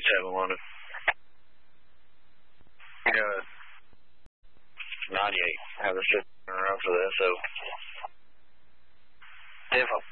27 London. Good. 98. Have a sit around for the SO. Info.